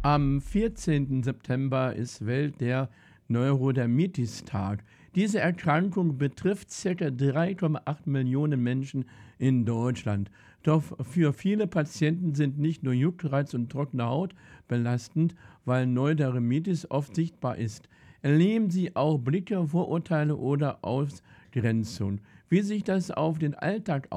Am 14. September ist Welt der Neurodermitis-Tag. Diese Erkrankung betrifft ca. 3,8 Millionen Menschen in Deutschland. Doch für viele Patienten sind nicht nur Juckreiz und trockene Haut belastend, weil Neurodermitis oft sichtbar ist. Erleben Sie auch Blicke, Vorurteile oder Ausgrenzung? Wie sich das auf den Alltag